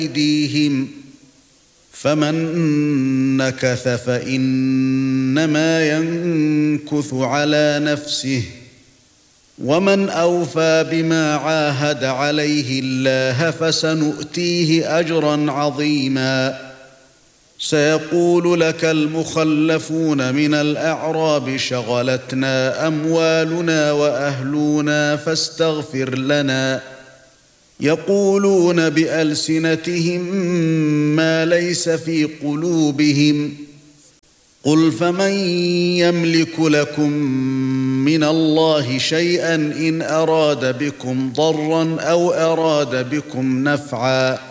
أيديهم فمن نكث فإنما ينكث على نفسه ومن أوفى بما عاهد عليه الله فسنؤتيه أجرا عظيما سيقول لك المخلفون من الأعراب شغلتنا أموالنا وأهلنا فاستغفر لنا يقولون بألسنتهم ما ليس في قلوبهم قل فمن يملك لكم من الله شيئا إن أراد بكم ضرا أو أراد بكم نفعا